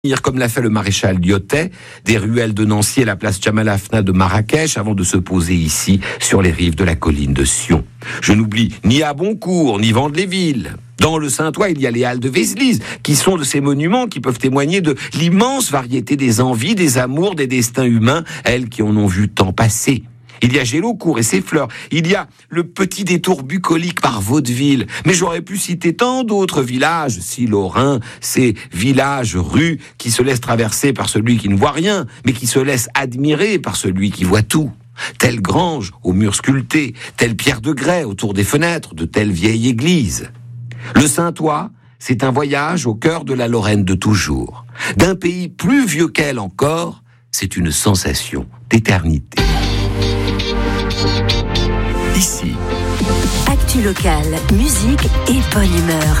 Comme l'a fait le maréchal Lyotet, des ruelles de Nancy et la place Jamal Afna de Marrakech avant de se poser ici, sur les rives de la colline de Sion. Je n'oublie ni Aboncourt, ni Vandeléville. Dans le Saintois, il y a les Halles de Vézelise, qui sont de ces monuments qui peuvent témoigner de l'immense variété des envies, des amours, des destins humains, elles qui en ont vu tant passer. Il y a Gélocourt et ses fleurs. Il y a le petit détour bucolique par Vaudeville. Mais j'aurais pu citer tant d'autres villages, si lorrains, ces villages, rues, qui se laissent traverser par celui qui ne voit rien, mais qui se laissent admirer par celui qui voit tout. Telle grange aux murs sculptés, telle pierre de grès autour des fenêtres de telle vieille église. Le Saintois, c'est un voyage au cœur de la Lorraine de toujours. D'un pays plus vieux qu'elle encore, c'est une sensation d'éternité. Ici. Actu locale, musique et bonne humeur.